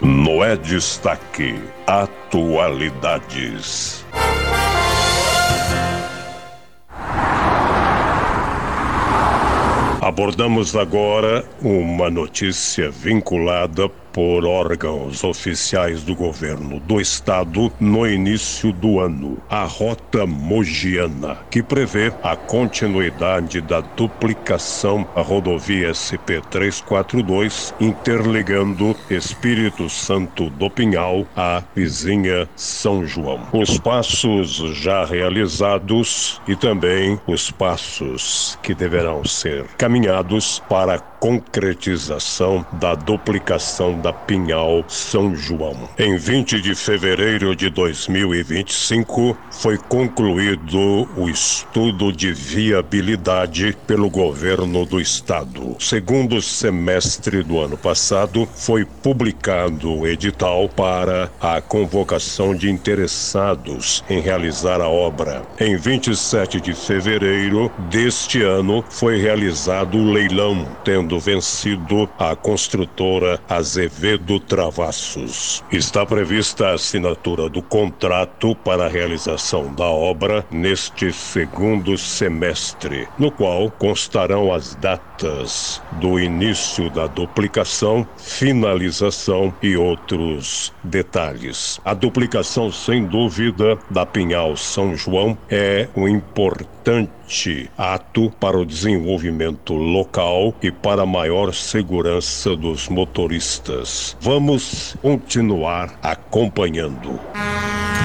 No É Destaque Atualidades. Abordamos agora uma notícia vinculada por órgãos oficiais do governo do estado no início do ano. A Rota Mogiana, que prevê a continuidade da duplicação da rodovia SP-342, interligando Espírito Santo do Pinhal à vizinha São João. Os passos já realizados e também os passos que deverão ser caminhados para a concretização da duplicação da Pinhal São João. Em 20 de fevereiro de 2025, foi concluído o estudo de viabilidade pelo governo do estado. Segundo semestre do ano passado, foi publicado o edital para a convocação de interessados em realizar a obra. Em 27 de fevereiro deste ano, foi realizado o leilão, tendo vencido a construtora Azevedo Travassos. Está prevista a assinatura do contrato para a realização da obra neste segundo semestre, no qual constarão as datas do início da duplicação, finalização e outros detalhes. A duplicação, sem dúvida, da Pinhal São João é um importante ato para o desenvolvimento local e para a maior segurança dos motoristas. Vamos continuar acompanhando.